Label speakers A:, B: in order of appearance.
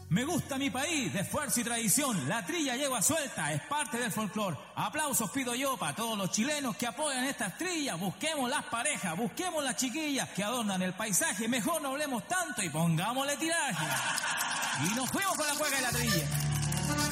A: Me gusta mi país, de esfuerzo y tradición. La trilla yegua suelta, es parte del folclore. Aplausos pido yo para todos los chilenos que apoyan estas trillas. Busquemos las parejas, busquemos las chiquillas que adornan el paisaje. Mejor no hablemos tanto y pongámosle tiraje. Y nos fuimos con la cueca y la trilla.